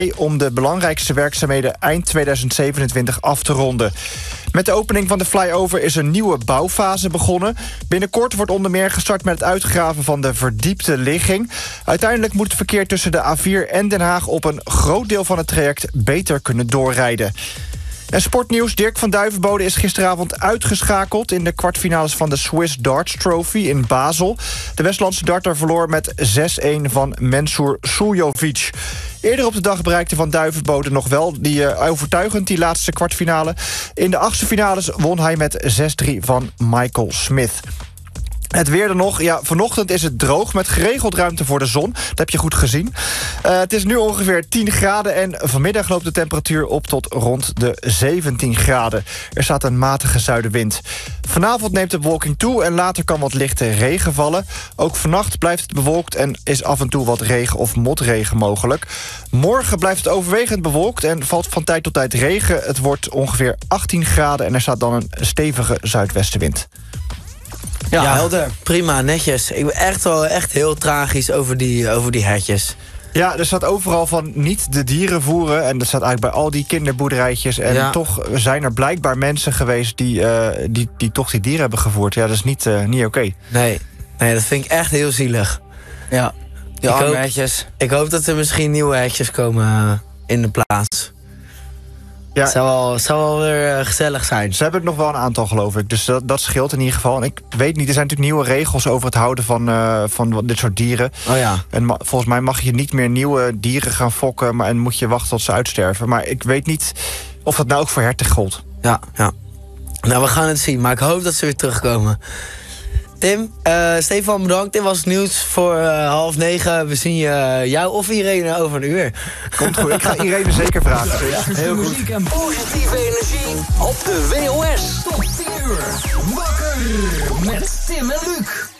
om de belangrijkste werkzaamheden eind 2027 af te ronden. Met de opening van de flyover is een nieuwe bouwfase begonnen. Binnenkort wordt onder meer gestart met het uitgraven van de verdiepte ligging. Uiteindelijk moet het verkeer tussen de A4 en Den Haag op een groot deel van het traject beter kunnen doorrijden. En sportnieuws, Dirk van Duivenbode is gisteravond uitgeschakeld in de kwartfinales van de Swiss Darts Trophy in Basel. De Westlandse darter verloor met 6-1 van Mensur Suljovic. Eerder op de dag bereikte Van Duivenbode nog wel overtuigend die laatste kwartfinale. In de achtste finales won hij met 6-3 van Michael Smith. Het weer dan nog. Ja, vanochtend is het droog met geregeld ruimte voor de zon. Dat heb je goed gezien. Het is nu ongeveer 10 graden en vanmiddag loopt de temperatuur op tot rond de 17 graden. Er staat een matige zuidenwind. Vanavond neemt de bewolking toe en later kan wat lichte regen vallen. Ook vannacht blijft het bewolkt en is af en toe wat regen of motregen mogelijk. Morgen blijft het overwegend bewolkt en valt van tijd tot tijd regen. Het wordt ongeveer 18 graden en er staat dan een stevige zuidwestenwind. Ja, helder. Prima, netjes. Ik ben echt heel tragisch over die hertjes. Ja, er staat overal van niet de dieren voeren. En dat staat eigenlijk bij al die kinderboerderijtjes. En toch zijn er blijkbaar mensen geweest die toch die dieren hebben gevoerd. Ja, dat is niet oké. Nee, dat vind ik echt heel zielig. Ja, die arme hertjes. Ik hoop dat er misschien nieuwe hertjes komen in de plaats. Ja. Het zou wel weer gezellig zijn. Ze hebben er nog wel een aantal, geloof ik. Dus dat scheelt in ieder geval. En ik weet niet, er zijn natuurlijk nieuwe regels over het houden van dit soort dieren. Oh ja. En volgens mij mag je niet meer nieuwe dieren gaan fokken en moet je wachten tot ze uitsterven. Maar ik weet niet of dat nou ook voor herten gold. Ja. Nou, we gaan het zien. Maar ik hoop dat ze weer terugkomen. Tim, Stefan, bedankt. Dit was het nieuws voor 8:30. We zien jou of Irene over een uur. Komt goed, ik ga Irene zeker vragen. Ja, heel goed. Muziek en positieve energie op de WOS. Tot 10 uur. Wakker met Tim en Luc.